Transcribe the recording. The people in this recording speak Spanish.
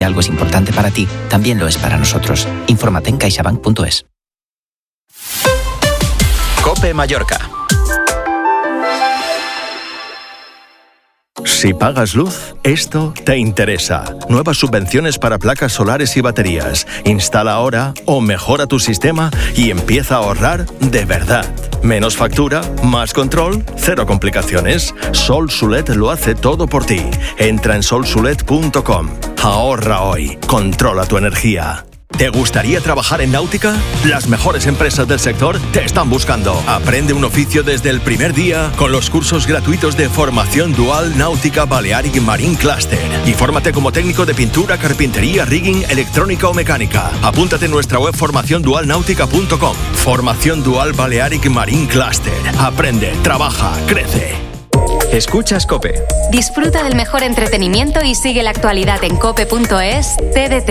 algo es importante para ti, también lo es para nosotros. Infórmate en caixabank.es. COPE Mallorca. Si pagas luz, esto te interesa. Nuevas subvenciones para placas solares y baterías. Instala ahora o mejora tu sistema y empieza a ahorrar de verdad. Menos factura, más control, cero complicaciones. Solsulet lo hace todo por ti. Entra en solsulet.com. Ahorra hoy. Controla tu energía. ¿Te gustaría trabajar en náutica? Las mejores empresas del sector te están buscando. Aprende un oficio desde el primer día con los cursos gratuitos de formación dual Náutica Balearic Marine Cluster. Y fórmate como técnico de pintura, carpintería, rigging, electrónica o mecánica. Apúntate en nuestra web formaciondualnautica.com. Formación Dual Balearic Marine Cluster. Aprende, trabaja, crece. Escuchas COPE. Disfruta del mejor entretenimiento y sigue la actualidad en cope.es, TDT.